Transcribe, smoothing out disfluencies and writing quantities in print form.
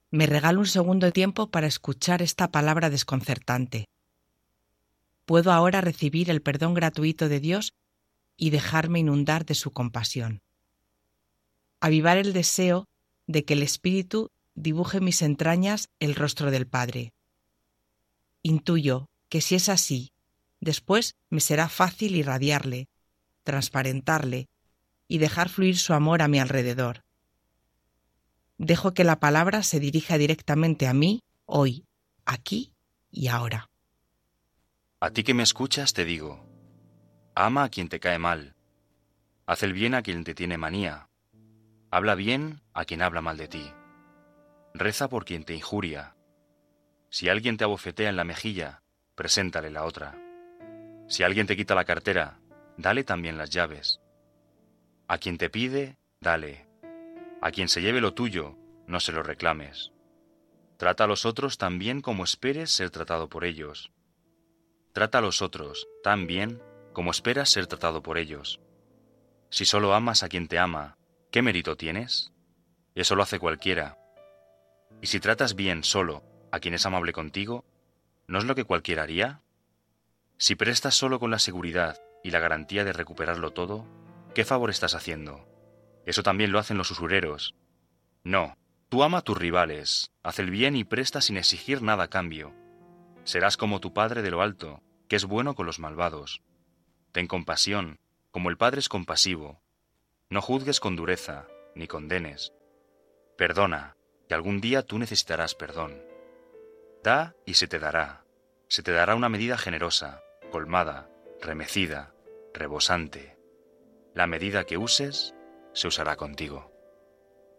Me regalo un segundo de tiempo para escuchar esta palabra desconcertante. Puedo ahora recibir el perdón gratuito de Dios y dejarme inundar de su compasión. Avivar el deseo de que el Espíritu dibuje en mis entrañas el rostro del Padre. Intuyo que si es así, después me será fácil irradiarle, transparentarle y dejar fluir su amor a mi alrededor. Dejo que la palabra se dirija directamente a mí, hoy, aquí y ahora. A ti que me escuchas te digo, ama a quien te cae mal, haz el bien a quien te tiene manía, habla bien a quien habla mal de ti, reza por quien te injuria. Si alguien te abofetea en la mejilla, preséntale la otra. Si alguien te quita la cartera, dale también las llaves. A quien te pide, dale. A quien se lleve lo tuyo, no se lo reclames. Trata a los otros tan bien como esperes ser tratado por ellos. Trata a los otros tan bien como esperas ser tratado por ellos. Si solo amas a quien te ama, ¿qué mérito tienes? Eso lo hace cualquiera. Y si tratas bien solo a quien es amable contigo, ¿no es lo que cualquiera haría? Si prestas solo con la seguridad y la garantía de recuperarlo todo, ¿qué favor estás haciendo? Eso también lo hacen los usureros. No, tú ama a tus rivales, haz el bien y presta sin exigir nada a cambio. Serás como tu Padre de lo alto, que es bueno con los malvados. Ten compasión, como el Padre es compasivo. No juzgues con dureza, ni condenes. Perdona, que algún día tú necesitarás perdón. Da y se te dará. Se te dará una medida generosa, colmada, remecida, rebosante. La medida que uses, se usará contigo.